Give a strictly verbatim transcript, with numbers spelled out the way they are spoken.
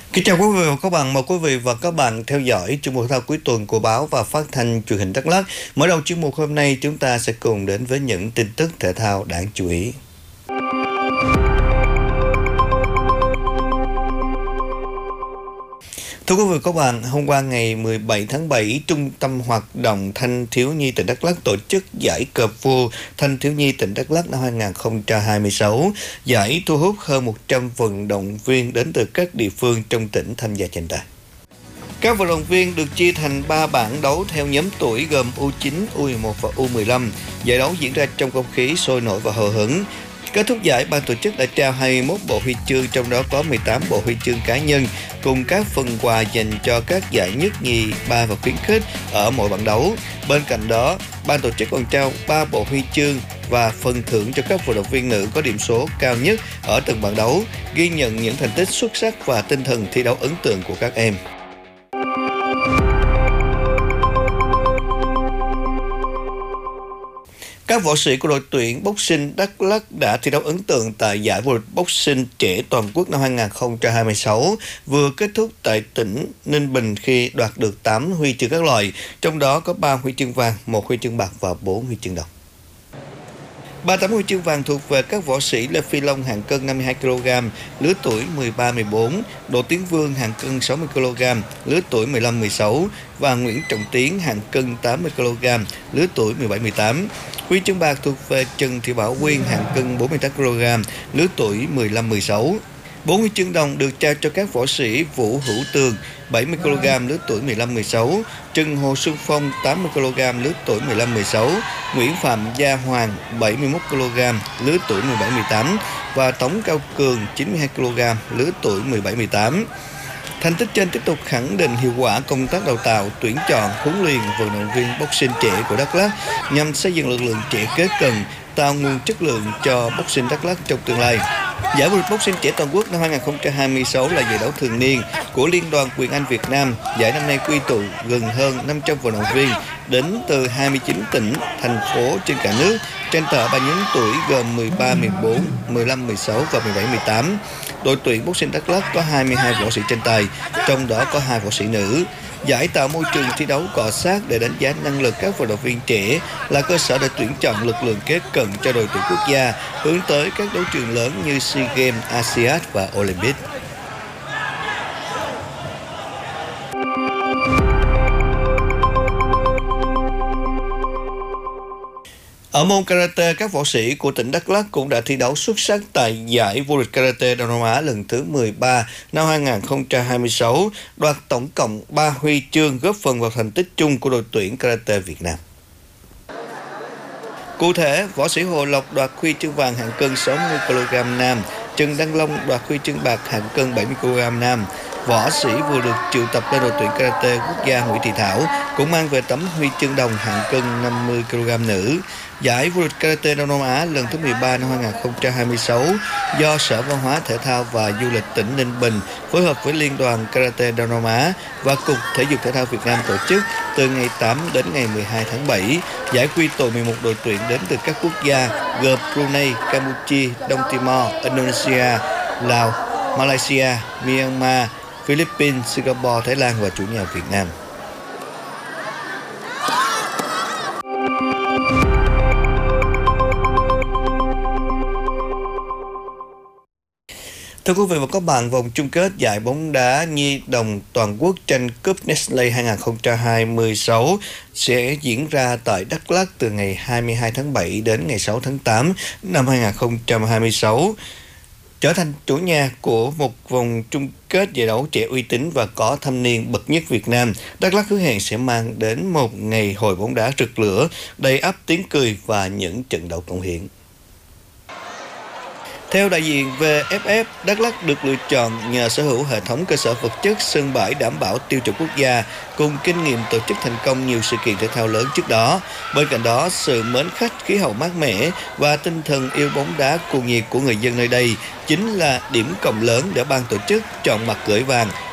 Kính chào quý vị và các bạn, mời quý vị và các bạn theo dõi chuyên mục thể thao cuối tuần của báo và phát thanh truyền hình Đắk Lắk. Mở đầu chuyên mục hôm nay, chúng ta sẽ cùng đến với những tin tức thể thao đáng chú ý. Thưa quý vị và các bạn, hôm qua ngày mười bảy tháng bảy, Trung tâm Hoạt động Thanh thiếu nhi tỉnh Đắk Lắk tổ chức giải cờ vua Thanh thiếu nhi tỉnh Đắk Lắk năm hai không hai sáu. Giải thu hút hơn một trăm vận động viên đến từ các địa phương trong tỉnh tham gia tranh tài. Các vận động viên được chia thành ba bảng đấu theo nhóm tuổi gồm U chín, U mười một và U mười lăm. Giải đấu diễn ra trong không khí sôi nổi và hào hứng. Kết thúc giải, ban tổ chức đã trao hai mươi mốt bộ huy chương, trong đó có mười tám bộ huy chương cá nhân cùng các phần quà dành cho các giải nhất, nhì, ba và khuyến khích ở mỗi bảng đấu. Bên cạnh đó, ban tổ chức còn trao ba bộ huy chương và phần thưởng cho các vận động viên nữ có điểm số cao nhất ở từng bảng đấu, ghi nhận những thành tích xuất sắc và tinh thần thi đấu ấn tượng của các em. Các võ sĩ của đội tuyển boxing Đắk Lắk đã thi đấu ấn tượng tại giải vô địch boxing trẻ toàn quốc năm hai không hai sáu vừa kết thúc tại tỉnh Ninh Bình khi đoạt được tám huy chương các loại, trong đó có ba huy chương vàng, một huy chương bạc và bốn huy chương đồng. Ba tấm huy chương vàng thuộc về các võ sĩ Lê Phi Long hạng cân năm mươi hai ki lô gam, lứa tuổi mười ba mười bốn, Đỗ Tiến Vương hạng cân sáu mươi ki lô gam, lứa tuổi mười lăm mười sáu và Nguyễn Trọng Tiến hạng cân tám mươi ki lô gam, lứa tuổi mười bảy mười tám. Huy chương bạc thuộc về Trần Thị Bảo Quyên hạng cân bốn mươi tám ki lô gam, lứa tuổi mười lăm mười sáu. Bốn huy chương đồng được trao cho các võ sĩ Vũ Hữu Tường bảy mươi ki lô gam, lứa tuổi mười lăm mười sáu, Trần Hồ Xuân Phong tám mươi ki lô gam, lứa tuổi mười lăm mười sáu, Nguyễn Phạm Gia Hoàng bảy mươi mốt ki lô gam, lứa tuổi mười bảy mười tám và Tống Cao Cường chín mươi hai ki lô gam, lứa tuổi mười bảy mười tám. Thành tích trên tiếp tục khẳng định hiệu quả công tác đào tạo, tuyển chọn, huấn luyện vận động viên boxing trẻ của Đắk Lắk nhằm xây dựng lực lượng trẻ kế cận, tạo nguồn chất lượng cho boxing Đắk Lắk trong tương lai. Giải vô địch boxing trẻ toàn quốc năm hai không hai sáu là giải đấu thường niên của Liên đoàn Quyền Anh Việt Nam. Giải năm nay quy tụ gần hơn năm trăm vận động viên đến từ hai mươi chín tỉnh, thành phố trên cả nước, tranh tài ba nhóm tuổi gồm mười ba, mười bốn, mười lăm, mười sáu và mười bảy, mười tám. Đội tuyển boxing Đắk Lắk có hai mươi hai võ sĩ tranh tài, trong đó có hai võ sĩ nữ. Giải tạo môi trường thi đấu cọ sát để đánh giá năng lực các vận động viên trẻ, là cơ sở để tuyển chọn lực lượng kế cận cho đội tuyển quốc gia hướng tới các đấu trường lớn như SEA Games, a sê an và Olympic. Ở môn karate, các võ sĩ của tỉnh Đắk Lắk cũng đã thi đấu xuất sắc tại giải vô địch karate Đông Nam Á lần thứ mười ba năm hai không hai sáu, đoạt tổng cộng ba huy chương, góp phần vào thành tích chung của đội tuyển karate Việt Nam. Cụ thể, võ sĩ Hồ Lộc đoạt huy chương vàng hạng cân sáu mươi ki lô gam nam, Trần Đăng Long đoạt huy chương bạc hạng cân bảy mươi ki lô gam nam. Võ sĩ vừa được triệu tập lên đội tuyển karate quốc gia Nguyễn Thị Thảo cũng mang về tấm huy chương đồng hạng cân năm mươi ki lô gam nữ. Giải vô địch karate Đông Nam Á lần thứ mười ba năm hai không hai sáu do Sở Văn hóa Thể thao và Du lịch tỉnh Ninh Bình phối hợp với Liên đoàn Karate Đông Nam Á và Cục Thể dục Thể thao Việt Nam tổ chức từ ngày tám đến ngày mười hai tháng bảy. Giải quy tụ mười một đội tuyển đến từ các quốc gia gồm Brunei, Campuchia, Đông Timor, Indonesia, Lào, Malaysia, Myanmar, Philippines, Singapore, Thái Lan và chủ nhà Việt Nam. Thưa quý vị và các bạn, vòng chung kết giải bóng đá nhi đồng toàn quốc tranh cúp Nestle hai không hai sáu sẽ diễn ra tại Đắk Lắk từ ngày hai mươi hai tháng bảy đến ngày sáu tháng tám năm hai không hai sáu. Trở thành chủ nhà của một vòng chung kết giải đấu trẻ uy tín và có thâm niên bậc nhất Việt Nam, Đắk Lắk hứa hẹn sẽ mang đến một ngày hội bóng đá rực lửa, đầy ắp tiếng cười và những trận đấu cống hiến. Theo đại diện vê ép ép, Đắk Lắk được lựa chọn nhờ sở hữu hệ thống cơ sở vật chất, sân bãi đảm bảo tiêu chuẩn quốc gia, cùng kinh nghiệm tổ chức thành công nhiều sự kiện thể thao lớn trước đó. Bên cạnh đó, sự mến khách, khí hậu mát mẻ và tinh thần yêu bóng đá cuồng nhiệt của người dân nơi đây chính là điểm cộng lớn để ban tổ chức chọn mặt gửi vàng